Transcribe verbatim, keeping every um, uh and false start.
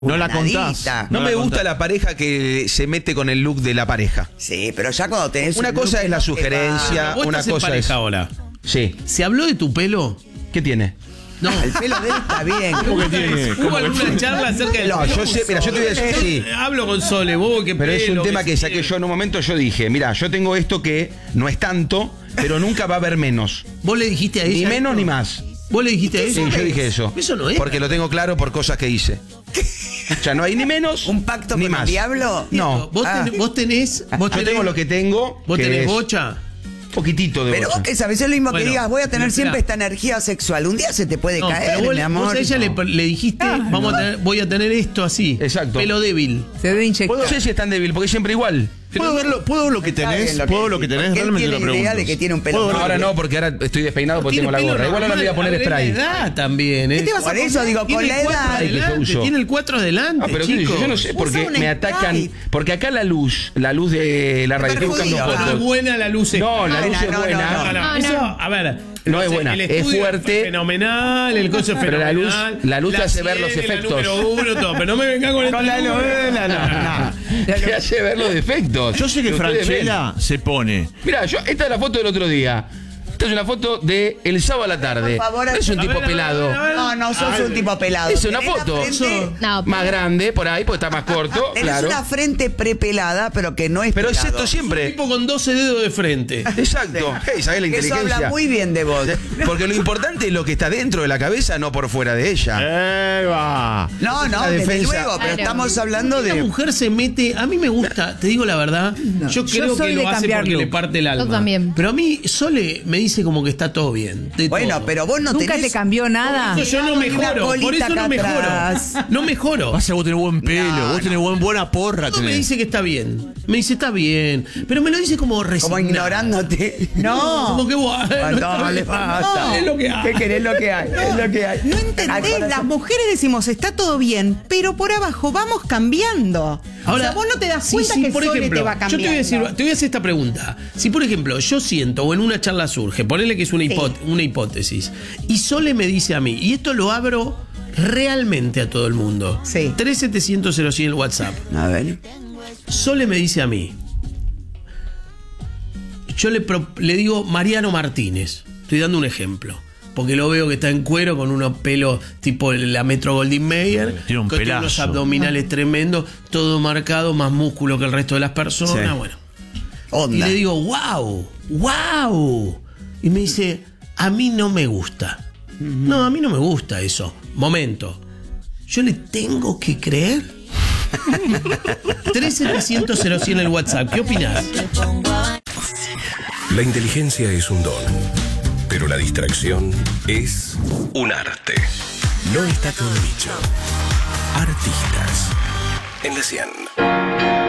No la contás. No, no me la gusta contás. la pareja que se mete con el look de la pareja. Sí, pero ya cuando tenés Una un cosa look es la que sugerencia, va- Vos una estás en cosa es. pareja ahora. Sí. ¿Se habló de tu pelo? ¿Qué tiene? No. El pelo de él está bien. ¿Cómo que tiene? ¿Hubo alguna charla acerca del No, pelo? yo sé, mira, yo te voy a decir, sí. Hablo con Sole, vos qué Pero es pelo, un tema que se saqué tiene. yo en un momento. Yo dije, mira, yo tengo esto que no es tanto, pero nunca va a haber menos. ¿Vos le dijiste a ella? Ni menos esto? ni más. ¿Vos le dijiste a Sí, ella? yo dije eso. Eso no es. Porque lo tengo claro por cosas que hice. O sea, no hay ni menos ¿Un pacto ni con más. el diablo? No. Vos, Ah. tenés, vos tenés. Vos Yo tenés, tengo lo que tengo. ¿Vos que tenés es bocha? un poquitito de Pero bocha. vos que sabés, es lo mismo Bueno, que digas, voy a tener pero siempre espera. esta energía sexual. Un día se te puede No, caer, pero vos, mi amor. vos a ella le, No. le dijiste, vamos a tener, voy a tener esto así. Exacto. Pelo débil. Se debe inyectar. No sé si es tan débil, porque es siempre igual. ¿Puedo ver lo, puedo ver lo que Está tenés? bien lo que ¿Puedo ver lo que decís, tenés? porque él Realmente tiene lo idea pregunto. de que tiene un pelo ¿Puedo ver No, lo ahora que- no, porque ahora estoy despeinado porque tengo la pelo gorra. Igual ahora me voy a poner normal, spray. a ver, la edad también, ¿eh? ¿Qué te vas a Por eso digo, Tiene con el la cuatro edad. Ay, que yo adelante, uso. tiene el cuatro adelante, Ah, pero qué sé yo, chicos. yo no sé, porque Usa un me atacan. spray. Porque acá la luz, la luz de la radio, estoy buscando perjudica. No es fotos. buena la luz. No, la luz No, es no, buena. no, No, no, No, eso, no. a ver. No es el buena, es estudio fuerte. Fenomenal, el coche es Pero la luz- fenomenal. la luz te hace ver cien, los la efectos. número uno, todo, pero no me venga con, Con la este número. novela, no, no. Te hace ver los defectos. Yo sé que ustedes Franchella se pone. ven. Mira, yo, esta es la foto del otro día. Esta es una foto de el sábado a la tarde. Por favor, No es un a tipo ver, a ver, pelado. a ver. No, no sos un tipo pelado. Es una Tenés la foto. frente- No, Más grande, por ahí, porque está más corto. Tenés Claro. una frente prepelada, pero que no es Pero es pelado. esto siempre. Tipo con doce dedos de frente. Exacto. Hey, ¿sabés la Eso inteligencia? habla muy bien de vos. Porque lo importante es lo que está dentro de la cabeza, no por fuera de ella. ¡Eva! No, no, La desde defensa. luego, pero Claro. estamos hablando La de... mujer se mete, a mí me gusta, te digo la verdad, yo creo Yo soy que lo de hace cambiar porque look. le parte el alma. Yo también. Pero a mí Sole me dice como que está todo bien. de Bueno, todo. pero vos no Nunca tenés... te cambió nada. Por eso yo no Ni una mejoro, por colita eso no acá mejoro. atrás. No mejoro. Pasa, vos tenés buen pelo, No, vos no. tenés buen, buena porra. Todo me tenés. dice que está bien. Me dice está bien. Pero me lo dice como resignado. Como ignorándote. No. Como que bueno, está No, le bien. basta. No, es lo que hay. ¿Qué querés? Lo que hay. Es lo que hay. No Al entendés, corazón. las mujeres decimos está todo bien, pero por abajo vamos cambiando. o sea, vos no te das si- cuenta si, que por Sole ejemplo, te va yo cambiando. te voy, a decir, te voy a hacer esta pregunta. Si, por ejemplo, yo siento, o en una charla surge, ponele que es una, Sí. hipó- una hipótesis, y Sole me dice a mí, y esto lo abro realmente a todo el mundo. Sí. tres setecientos cero cien el WhatsApp. A ver. Sole me dice a mí, yo le, pro- le digo Mariano Martínez, estoy dando un ejemplo, porque lo veo que está en cuero con unos pelos tipo la Metro Goldwyn Mayer, Tiene un que tiene unos pelazo. abdominales tremendos, todo marcado, más músculo que el resto de las personas, Sí. bueno. Onda. Y le digo, wow, wow. Y me dice, a mí no me gusta. No, a mí no me gusta eso. Momento. ¿Yo le tengo que creer? tres setecientos cero cien el WhatsApp. ¿Qué opinás? La inteligencia es un don, pero la distracción es un arte. No está todo dicho. Artistas en la cien.